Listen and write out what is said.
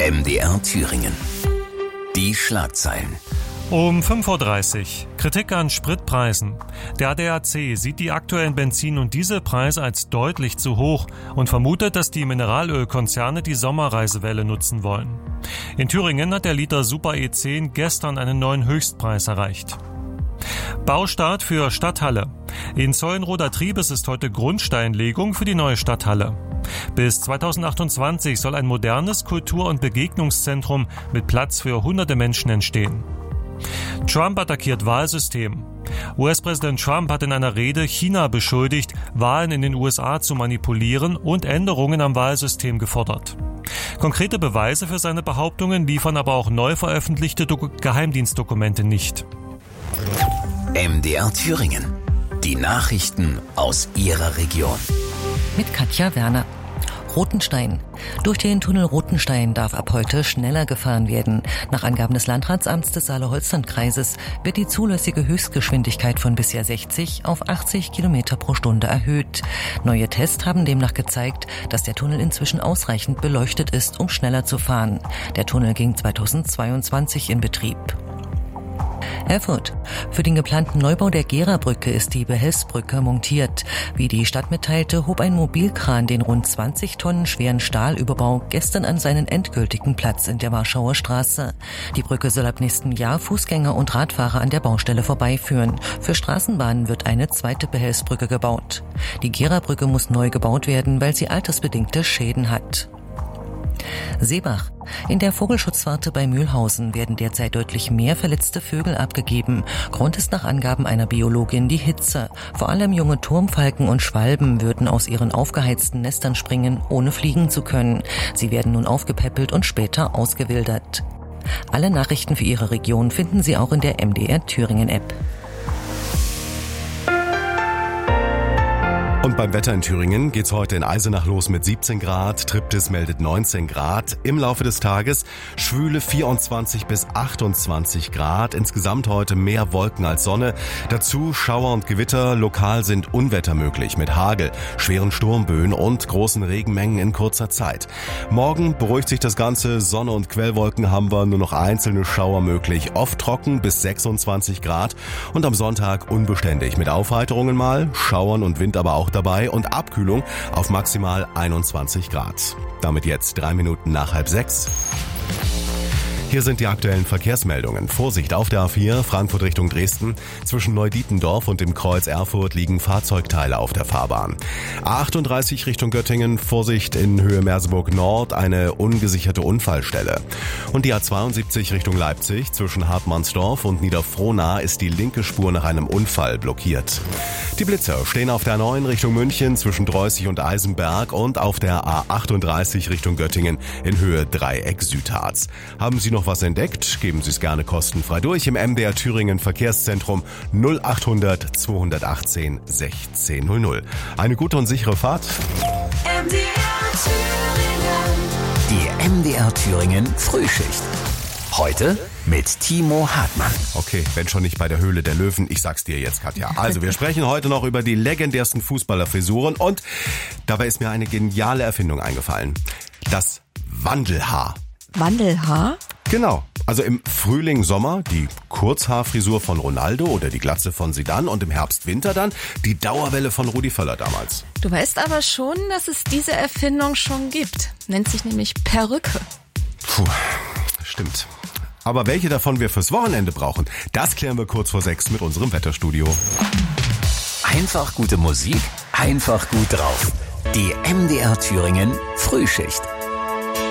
MDR Thüringen. Die Schlagzeilen. Um 5.30 Uhr. Kritik an Spritpreisen. Der ADAC sieht die aktuellen Benzin- und Dieselpreise als deutlich zu hoch und vermutet, dass die Mineralölkonzerne die Sommerreisewelle nutzen wollen. In Thüringen hat der Liter Super E10 gestern einen neuen Höchstpreis erreicht. Baustart für Stadthalle. In Zeulenroda-Triebes ist heute Grundsteinlegung für die neue Stadthalle. Bis 2028 soll ein modernes Kultur- und Begegnungszentrum mit Platz für hunderte Menschen entstehen. Trump attackiert Wahlsystem. US-Präsident Trump hat in einer Rede China beschuldigt, Wahlen in den USA zu manipulieren und Änderungen am Wahlsystem gefordert. Konkrete Beweise für seine Behauptungen liefern aber auch neu veröffentlichte Geheimdienstdokumente nicht. MDR Thüringen. Die Nachrichten aus Ihrer Region. Mit Katja Werner. Rotenstein. Durch den Tunnel Rotenstein darf ab heute schneller gefahren werden. Nach Angaben des Landratsamts des Saale-Holstein-Kreises wird die zulässige Höchstgeschwindigkeit von bisher 60 auf 80 Kilometer pro Stunde erhöht. Neue Tests haben demnach gezeigt, dass der Tunnel inzwischen ausreichend beleuchtet ist, um schneller zu fahren. Der Tunnel ging 2022 in Betrieb. Erfurt. Für den geplanten Neubau der Gera-Brücke ist die Behelfsbrücke montiert. Wie die Stadt mitteilte, hob ein Mobilkran den rund 20 Tonnen schweren Stahlüberbau gestern an seinen endgültigen Platz in der Warschauer Straße. Die Brücke soll ab nächstem Jahr Fußgänger und Radfahrer an der Baustelle vorbeiführen. Für Straßenbahnen wird eine zweite Behelfsbrücke gebaut. Die Gera-Brücke muss neu gebaut werden, weil sie altersbedingte Schäden hat. Seebach. In der Vogelschutzwarte bei Mühlhausen werden derzeit deutlich mehr verletzte Vögel abgegeben. Grund ist nach Angaben einer Biologin die Hitze. Vor allem junge Turmfalken und Schwalben würden aus ihren aufgeheizten Nestern springen, ohne fliegen zu können. Sie werden nun aufgepäppelt und später ausgewildert. Alle Nachrichten für Ihre Region finden Sie auch in der MDR Thüringen App. Und beim Wetter in Thüringen geht's heute in Eisenach los mit 17 Grad, Triptis meldet 19 Grad. Im Laufe des Tages schwüle 24 bis 28 Grad. Insgesamt heute mehr Wolken als Sonne. Dazu Schauer und Gewitter. Lokal sind Unwetter möglich mit Hagel, schweren Sturmböen und großen Regenmengen in kurzer Zeit. Morgen beruhigt sich das Ganze. Sonne und Quellwolken haben wir, nur noch einzelne Schauer möglich. Oft trocken bis 26 Grad. Und am Sonntag unbeständig mit Aufheiterungen mal, Schauern und Wind aber auch dabei und Abkühlung auf maximal 21 Grad. Damit jetzt 3 Minuten nach 5:30. Hier sind die aktuellen Verkehrsmeldungen. Vorsicht auf der A4, Frankfurt Richtung Dresden. Zwischen Neudietendorf und dem Kreuz Erfurt liegen Fahrzeugteile auf der Fahrbahn. A38 Richtung Göttingen, Vorsicht in Höhe Merseburg Nord, eine ungesicherte Unfallstelle. Und die A72 Richtung Leipzig, zwischen Hartmannsdorf und Niederfrohnau ist die linke Spur nach einem Unfall blockiert. Die Blitzer stehen auf der 9 Richtung München, zwischen Dreußig und Eisenberg und auf der A38 Richtung Göttingen in Höhe Dreieck Südharz. Haben Sie noch was entdeckt? Geben Sie es gerne kostenfrei durch im MDR Thüringen Verkehrszentrum 0800 218 1600. Eine gute und sichere Fahrt. MDR Thüringen. Die MDR Thüringen Frühschicht. Heute mit Timo Hartmann. Okay, wenn schon nicht bei der Höhle der Löwen, ich sag's dir jetzt, Katja. Also, wir sprechen heute noch über die legendärsten Fußballerfrisuren und dabei ist mir eine geniale Erfindung eingefallen. Das Wandelhaar. Wandelhaar? Genau. Also im Frühling, Sommer die Kurzhaarfrisur von Ronaldo oder die Glatze von Zidane und im Herbst, Winter dann die Dauerwelle von Rudi Völler damals. Du weißt aber schon, dass es diese Erfindung schon gibt. Nennt sich nämlich Perücke. Puh, stimmt. Aber welche davon wir fürs Wochenende brauchen, das klären wir kurz vor 6 mit unserem Wetterstudio. Einfach gute Musik, einfach gut drauf. Die MDR Thüringen Frühschicht.